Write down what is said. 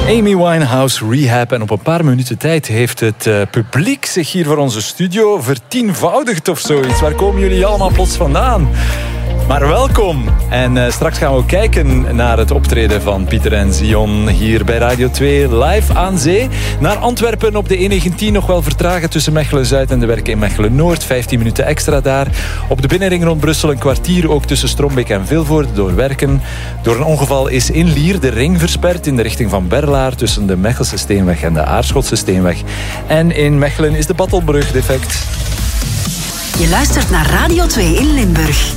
Amy Winehouse Rehab. En op een paar minuten tijd heeft het publiek zich hier voor onze studio vertienvoudigd of zoiets. Waar komen jullie allemaal plots vandaan? Maar welkom. En straks gaan we ook kijken naar het optreden van Pieter en Zion hier bij Radio 2 live aan zee. Naar Antwerpen op de E19 nog wel vertragen tussen Mechelen-Zuid en de werken in Mechelen-Noord. 15 minuten extra daar. Op de binnenring rond Brussel een kwartier ook tussen Strombeek en Vilvoorde door werken. Door een ongeval is in Lier de ring versperd in de richting van Berlaar tussen de Mechelse Steenweg en de Aarschotse Steenweg. En in Mechelen is de Battelbrug defect. Je luistert naar Radio 2 in Limburg.